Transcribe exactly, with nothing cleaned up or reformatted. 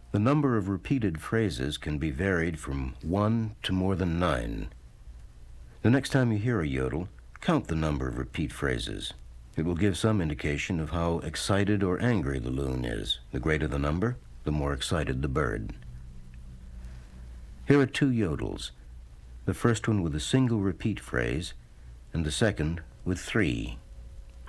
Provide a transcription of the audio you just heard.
The number of repeated phrases can be varied from one to more than nine. The next time you hear a yodel, count the number of repeat phrases. It will give some indication of how excited or angry the loon is. The greater the number, the more excited the bird. Here are two yodels, the first one with a single repeat phrase, and the second with three.